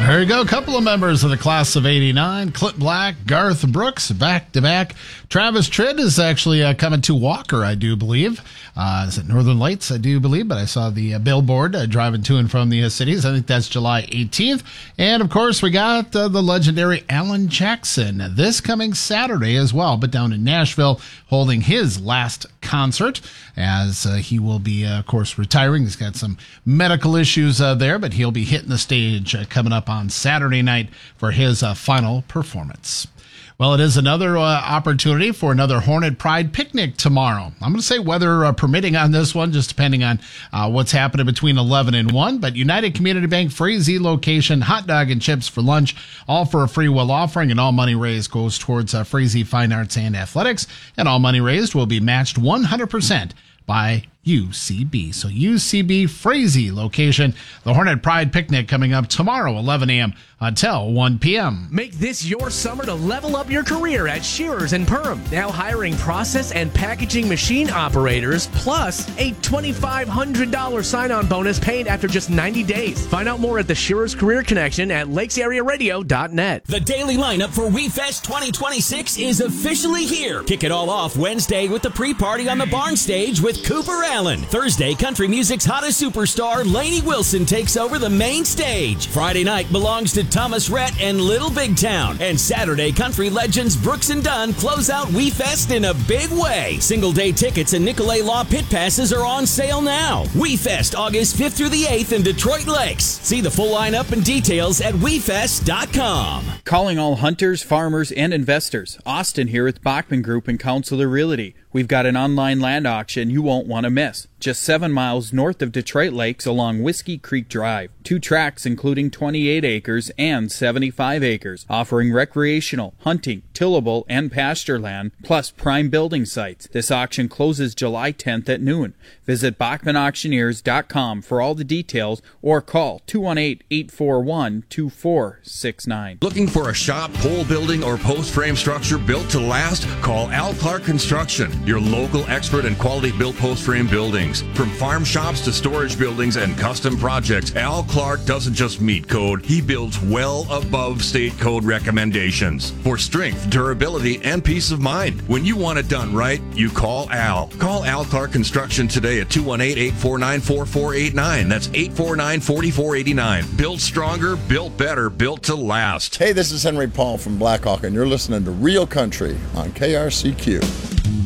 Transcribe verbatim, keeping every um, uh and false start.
There you go. A couple of members of the class of eighty-nine. Clint Black, Garth Brooks, back-to-back. Travis Tritt is actually uh, coming to Walker, I do believe. Uh, is it Northern Lights, I do believe, but I saw the uh, billboard uh, driving to and from the uh, cities. I think that's July eighteenth. And, of course, we got uh, the legendary Alan Jackson this coming Saturday as well, but down in Nashville, holding his last concert as uh, he will be, uh, of course, retiring. He's got some medical issues uh, there, but he'll be hitting the stage uh, coming up on Saturday night for his uh, final performance. Well, it is another uh, opportunity for another Hornet Pride picnic tomorrow. I'm going to say weather uh, permitting on this one, just depending on uh, what's happening between eleven and one. But United Community Bank Frazee location, hot dog and chips for lunch, all for a free will offering, and all money raised goes towards uh, Frazee Fine Arts and Athletics, and all money raised will be matched one hundred percent by U C B. So U C B Frazee location, the Hornet Pride picnic coming up tomorrow, eleven a.m. until one p.m. Make this your summer to level up your career at Shearers and Perm. Now hiring process and packaging machine operators, plus a twenty-five hundred dollars sign-on bonus paid after just ninety days. Find out more at the Shearers Career Connection at lakes area radio dot net. The daily lineup for WeFest twenty twenty-six is officially here. Kick it all off Wednesday with the pre-party on the barn stage with Cooper Allen. Thursday, country music's hottest superstar, Lainey Wilson, takes over the main stage. Friday night belongs to Thomas Rhett and Little Big Town. And Saturday, country legends Brooks and Dunn close out WeFest in a big way. Single-day tickets and Nicolay Law pit passes are on sale now. WeFest, August fifth through the eighth in Detroit Lakes. See the full lineup and details at we fest dot com. Calling all hunters, farmers, and investors. Austin here with Bachman Group and Counselor Realty. We've got an online land auction you won't want to miss. Just seven miles north of Detroit Lakes along Whiskey Creek Drive. Two tracts including twenty-eight acres and seventy-five acres, offering recreational, hunting, tillable, and pasture land, plus prime building sites. This auction closes July tenth at noon. Visit Bachman Auctioneers dot com for all the details or call two one eight, eight four one, two four six nine. Looking for a shop, pole building, or post frame structure built to last? Call Al Clark Construction, your local expert in quality built post frame buildings. From farm shops to storage buildings and custom projects, Al Clark doesn't just meet code, he builds well above state code recommendations for strength, durability, and peace of mind. When you want it done right, you call Al. Call Al Clark Construction today at two one eight, eight four nine, four four eight nine. That's eight four nine, four four eight nine. Built stronger, built better, built to last. Hey, this is Henry Paul from Blackhawk, and you're listening to Real Country on K R C Q.